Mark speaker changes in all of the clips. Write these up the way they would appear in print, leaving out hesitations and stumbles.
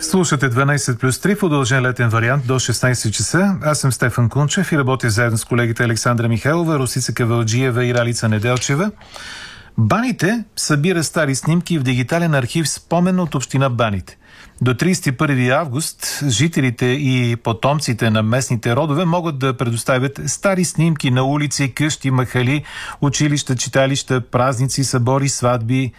Speaker 1: Слушате 12 плюс 3 в удължен летен вариант до 16 часа. Аз съм Стефан Кунчев и работя заедно с колегите Александра Михайлова, Росица Кавалджиева и Ралица Неделчева. Баните събира стари снимки в дигитален архив Спомен от община Баните. До 31 август жителите и потомците на местните родове могат да предоставят стари снимки на улици, къщи, махали, училища, читалища, празници, събори, сватби.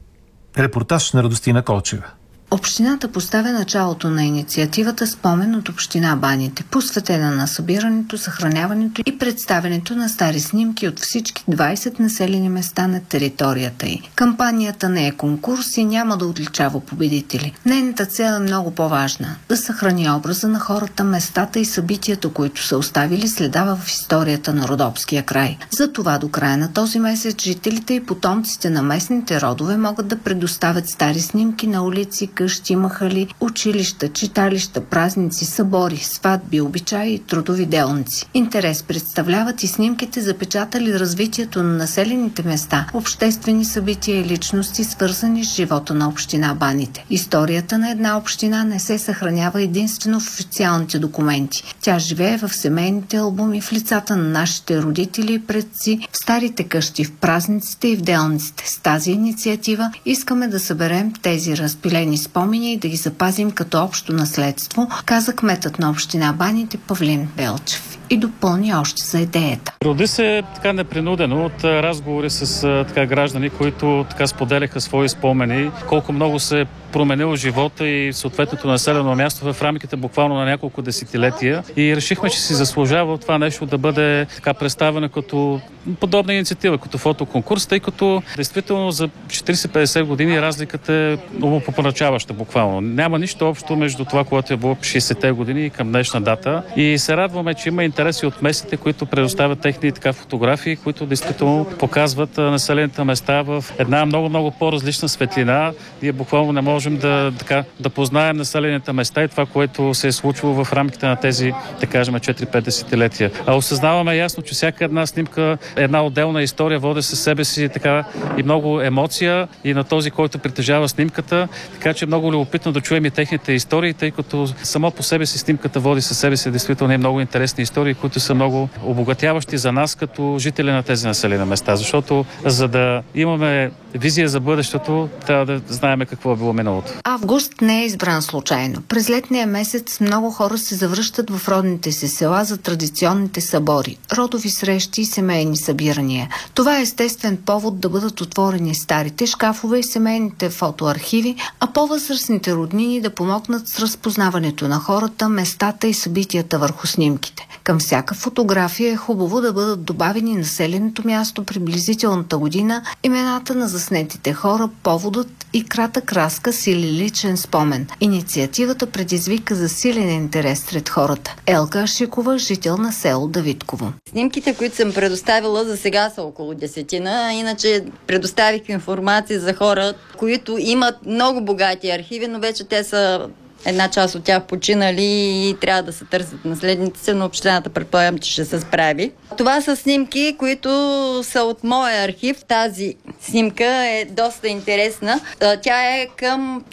Speaker 1: Репортаж на Радостина Колчева.
Speaker 2: Общината поставя началото на инициативата Спомен от община Баните, посветена на събирането, съхраняването и представянето на стари снимки от всички 20 населени места на територията й. Кампанията не е конкурс и няма да отличава победители. Нейната цел е много по-важна – да съхрани образа на хората, местата и събитията, които са оставили следа в историята на Родопския край. Затова до края на този месец жителите и потомците на местните родове могат да предоставят стари снимки на улици, къщи, махали, училища, читалища, празници, събори, сватби, обичаи и трудови делници. Интерес представляват и снимките, запечатали развитието на населените места, обществени събития и личности, свързани с живота на община Баните. Историята на една община не се съхранява единствено в официалните документи. Тя живее в семейните албуми, в лицата на нашите родители и предци, в старите къщи, в празниците и в делниците. С тази инициатива искаме да съберем тези разпилени спомени и да ги запазим като общо наследство, каза кметът на община Баните Павлин Белчев и допълни още за идеята.
Speaker 3: Роди се така непринудено от разговори с граждани, които споделяха свои спомени, колко много се променил живота и съответното населено място в рамките буквално на няколко десетилетия. И решихме, че си заслужава това нещо да бъде представено като подобна инициатива, като фотоконкурс, тъй като действително за 40-50 години разликата е много поначаваща буквално. Няма нищо общо между това, което е било 60-те години и към днешна дата. И се радваме, че има интереси от местните, които предоставят техни фотографии, които действително показват населените места в една много по-различна светлина. Ние буквално не можем да познаем населените места и това, което се е случило в рамките на тези, 4-5 десетилетия. А осъзнаваме ясно, че всяка една снимка, една отделна история води със себе си и много емоция и на този, който притежава снимката. Така че много любопитно да чуем и техните истории, тъй като само по себе си снимката води със себе си действително много интересни истории, които са много обогатяващи за нас като жители на тези населени места. Защото за да имаме визия за бъдещето, трябва да знаем какво е било миналото.
Speaker 2: Август не е избран случайно. През летния месец много хора се завръщат в родните си села за традиционните събори, родови срещи и семейни събирания. Това е естествен повод да бъдат отворени старите шкафове и семейните фотоархиви, а по-възрастните роднини да помогнат с разпознаването на хората, местата и събитията върху снимките. Към всяка фотография е хубаво да бъдат добавени населеното място, приблизителната година, имената на заснетите хора, поводът и кратък разказ или личен спомен. Инициативата предизвика засилен интерес сред хората. Елка Ашикова, жител на село Давидково.
Speaker 4: Снимките, които съм предоставила за сега са около 10, иначе предоставих информация за хора, които имат много богати архиви, но вече те са една част от тях починали и трябва да се търсят наследниците, но общината предполагам, че ще се справи. Това са снимки, които са от моя архив. Тази снимка е доста интересна. Тя е към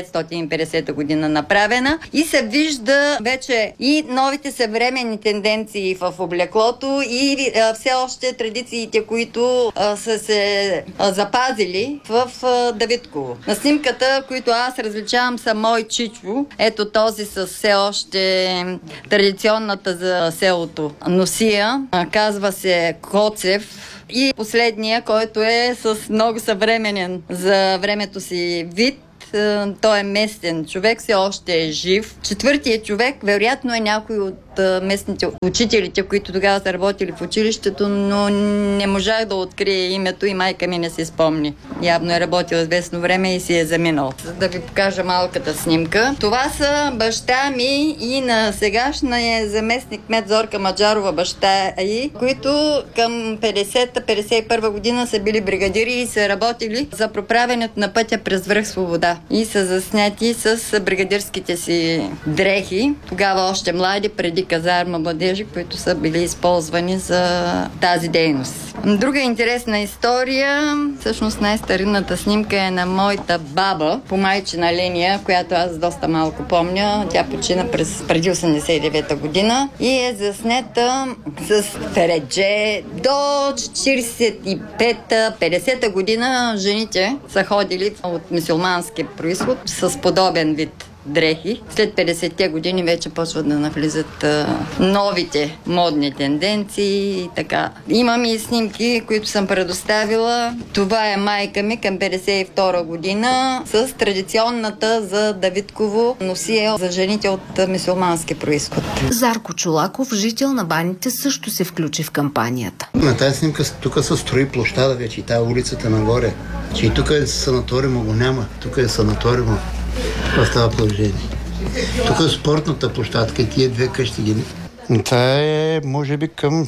Speaker 4: 1950 година направена и се вижда вече и новите съвременни тенденции в облеклото и все още традициите, които са се запазили в Давидково. На снимката, които аз различавам, са мой чичо. Ето този с все още традиционната за селото носия. Казва се Коцев. И последния, който е с много съвременен за времето си вид. Той е местен човек, все още е жив. Четвъртият човек, вероятно е някой от местните учителите, които тогава са работили в училището, но не можах да открия името и майка ми не се спомни. Явно е работил известно време и си е заминал. За да ви покажа малката снимка. Това са баща ми и на сегашния заместник кмет Зорка Маджарова баща и, които към 50-51 година са били бригадири и са работили за проправянето на пътя през връх Свобода. Да, и са заснети с бригадирските си дрехи, тогава още млади, преди казарма младежи, които са били използвани за тази дейност. Друга интересна история, всъщност най-старинната снимка е на моята баба по майчина линия, която аз доста малко помня. Тя почина преди 89-та година и е заснета с фередже. До 45-та, 50-та година жените са ходили от мюсюлмански произход с подобен вид дрехи. След 50-те години вече почват да навлизат новите модни тенденции и така. Имам и снимки, които съм предоставила. Това е майка ми към 52 година с традиционната за Давидково носие за жените от мюсюлмански произход.
Speaker 2: Зарко Чолаков, жител на Баните, също се включи в кампанията.
Speaker 5: На тази снимка тук се строи площада вече и тази улицата нагоре. Че и тук е санаториума го няма. Тук е санаториума в това положение. Тук е спортната площадка и тия две къщи ги. Това е, може би, към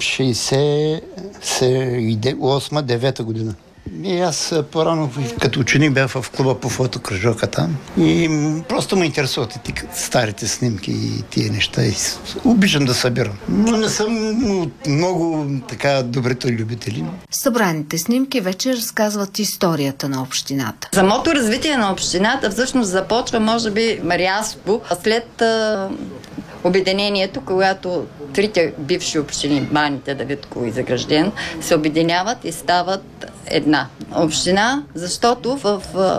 Speaker 5: 68-9 година. И аз по-рано, като ученик, бях в клуба по фотокръжока там и просто ме интересуват и старите снимки и тия неща и обичам да събирам. Но не съм много така добрите любители.
Speaker 2: Събраните снимки вече разказват историята на общината.
Speaker 4: Самото развитие на общината всъщност започва, може би, рязко след обединението, когато трите бивши общини, Баните, Давидково и Загражден, се обединяват и стават една община, защото в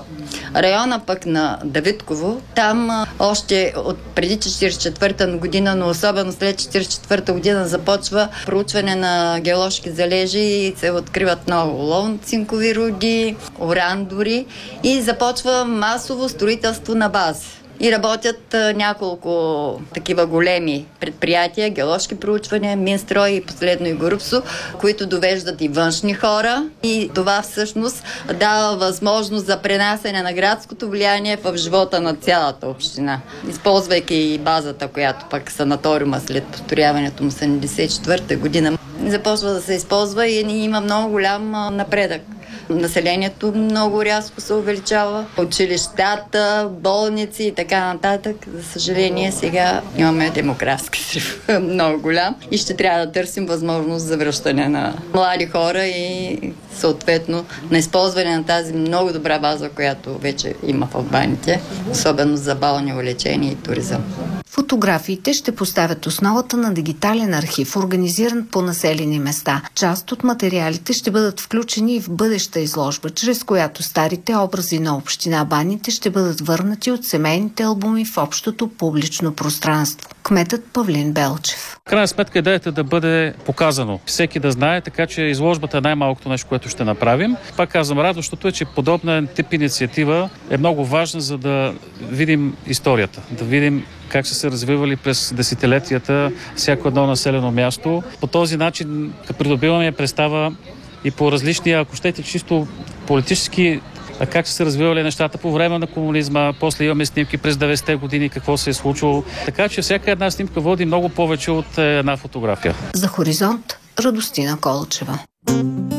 Speaker 4: района пък на Давидково, там още от преди 1944 година, но особено след 1944 година започва проучване на геоложки залежи и се откриват много оловно-цинкови руди, уран дори и започва масово строителство на база. И работят няколко такива големи предприятия, геоложки проучвания, Минстрой и последно и Горубсо, които довеждат и външни хора. И това всъщност дава възможност за пренасене на градското влияние в живота на цялата община. Използвайки и базата, която пък санаториума след построяването му 1974 година, започва да се използва и има много голям напредък. Населението много рязко се увеличава, училищата, болници и така нататък. За съжаление, сега имаме демографски срив много голям и ще трябва да търсим възможност за връщане на млади хора и съответно на използване на тази много добра база, която вече има в Баните, особено за балнео лечение и туризъм.
Speaker 2: Фотографиите ще поставят основата на дигитален архив, организиран по населени места. Част от материалите ще бъдат включени и в бъдеща изложба, чрез която старите образи на община Баните ще бъдат върнати от семейните албуми в общото публично пространство. Кметът Павлин Белчев.
Speaker 3: В крайна сметка идеята да бъде показано. Всеки да знае, така че изложбата е най-малкото нещо, което ще направим. Пак казвам, радващото е, че подобна тип инициатива е много важна, за да видим историята, да видим как са се развивали през десетилетията всяко едно населено място. По този начин придобиваме представа и по различни, ако щете, чисто политически, как са се развивали нещата по време на комунизма, после имаме снимки през 90-те години, какво се е случило. Така че всяка една снимка води много повече от една фотография.
Speaker 2: За Хоризонт, Радостина Колчева.